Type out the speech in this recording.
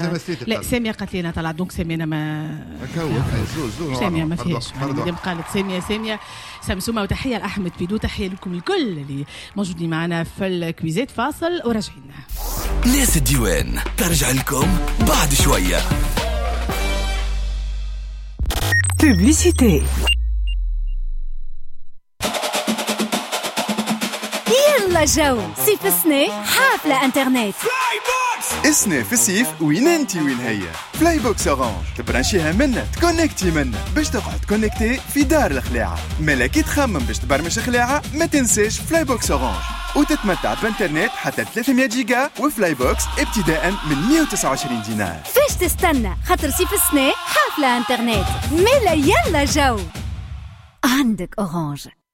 لا ساميه قالت لي انا طلع دونك ساميه انا ما زوز ساميه ما فيهاش مادام قالت ساميه سمسومه. وتحيه لاحمد بيدو، تحيه لكم الكل اللي موجودين معنا في الكويزات. فاصل وراجعين. ناس الديوان ترجع لكم بعد شويه. بوبليسيتي. يلا جو صيف السنة حافلة انترنت. السنة في الصيف وين انتي وين هي فلاي بوكس اورانج، تبرانشيها منا تكونكتي منا باش تقعد كونكتي في دار الخلاعة. ملكي تخمم باش تبرمج خلاعة ما تنساش فلاي بوكس اورانج، وتتمتع بانترنت حتى 300 جيجا وفلاي بوكس ابتداء من 129 دينار. فاش تستنى؟ خاطر صيف السنة حافلة انترنت. ملا يلا جو عندك اورانج.